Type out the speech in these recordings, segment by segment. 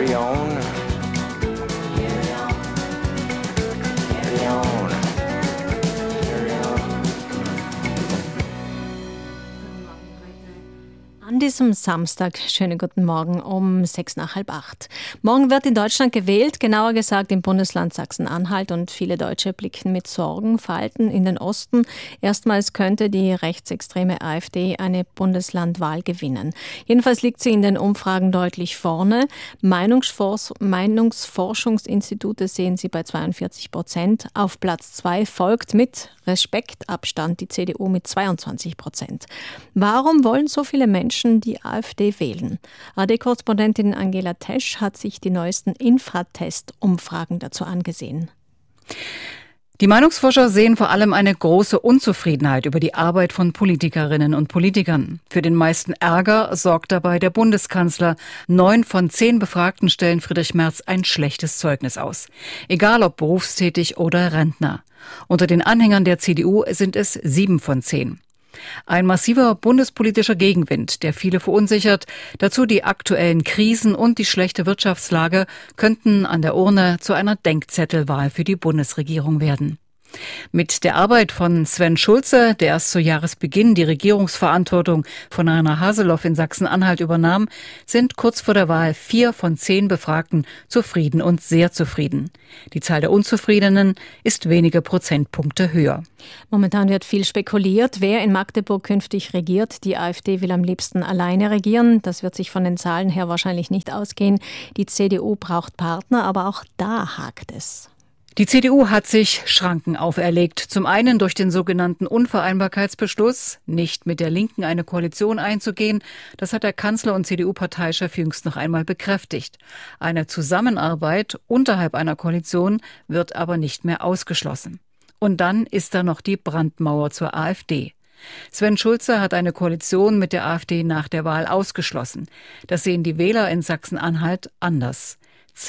Carry on. Carry on. Carry on. Carry on. An diesem Samstag, schönen guten Morgen um 7:06. Morgen wird in Deutschland gewählt, genauer gesagt im Bundesland Sachsen-Anhalt, und viele Deutsche blicken mit Sorgenfalten in den Osten. Erstmals könnte die rechtsextreme AfD eine Bundeslandwahl gewinnen. Jedenfalls liegt sie in den Umfragen deutlich vorne. Meinungsforschungsinstitute sehen sie bei 42%. Auf Platz 2 folgt mit Respektabstand die CDU mit 22%. Warum wollen so viele Menschen die AfD wählen? ARD-Korrespondentin Angela Tesch hat sich die neuesten Infratest-Umfragen dazu angesehen. Die Meinungsforscher sehen vor allem eine große Unzufriedenheit über die Arbeit von Politikerinnen und Politikern. Für den meisten Ärger sorgt dabei der Bundeskanzler. 9 von 10 Befragten stellen Friedrich Merz ein schlechtes Zeugnis aus. Egal ob berufstätig oder Rentner. Unter den Anhängern der CDU sind es 7 von 10. Ein massiver bundespolitischer Gegenwind, der viele verunsichert. Dazu die aktuellen Krisen und die schlechte Wirtschaftslage könnten an der Urne zu einer Denkzettelwahl für die Bundesregierung werden. Mit der Arbeit von Sven Schulze, der erst zu Jahresbeginn die Regierungsverantwortung von Rainer Haseloff in Sachsen-Anhalt übernahm, sind kurz vor der Wahl 4 von 10 Befragten zufrieden und sehr zufrieden. Die Zahl der Unzufriedenen ist wenige Prozentpunkte höher. Momentan wird viel spekuliert, wer in Magdeburg künftig regiert. Die AfD will am liebsten alleine regieren. Das wird sich von den Zahlen her wahrscheinlich nicht ausgehen. Die CDU braucht Partner, aber auch da hakt es. Die CDU hat sich Schranken auferlegt. Zum einen durch den sogenannten Unvereinbarkeitsbeschluss, nicht mit der Linken eine Koalition einzugehen. Das hat der Kanzler und CDU-Parteichef jüngst noch einmal bekräftigt. Eine Zusammenarbeit unterhalb einer Koalition wird aber nicht mehr ausgeschlossen. Und dann ist da noch die Brandmauer zur AfD. Sven Schulze hat eine Koalition mit der AfD nach der Wahl ausgeschlossen. Das sehen die Wähler in Sachsen-Anhalt anders.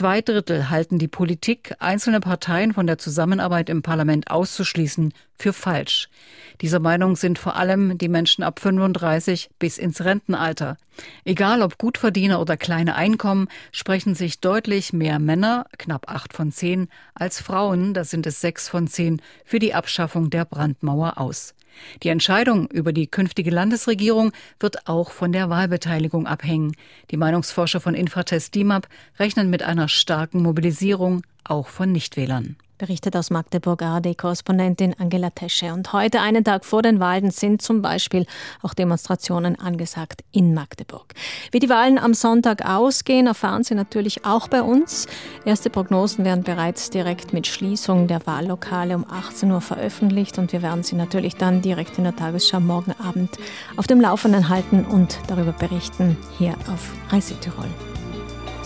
2/3 halten die Politik, einzelne Parteien von der Zusammenarbeit im Parlament auszuschließen, für falsch. Dieser Meinung sind vor allem die Menschen ab 35 bis ins Rentenalter. Egal ob Gutverdiener oder kleine Einkommen, sprechen sich deutlich mehr Männer, knapp 8 von 10, als Frauen, das sind es 6 von 10, für die Abschaffung der Brandmauer aus. Die Entscheidung über die künftige Landesregierung wird auch von der Wahlbeteiligung abhängen. Die Meinungsforscher von Infratest DIMAP rechnen mit einer starken Mobilisierung, auch von Nichtwählern. Berichtet aus Magdeburg ARD-Korrespondentin Angela Tesche. Und heute, einen Tag vor den Wahlen, sind zum Beispiel auch Demonstrationen angesagt in Magdeburg. Wie die Wahlen am Sonntag ausgehen, erfahren Sie natürlich auch bei uns. Erste Prognosen werden bereits direkt mit Schließung der Wahllokale um 18 Uhr veröffentlicht. Und wir werden Sie natürlich dann direkt in der Tagesschau morgen Abend auf dem Laufenden halten und darüber berichten hier auf Reise Tirol.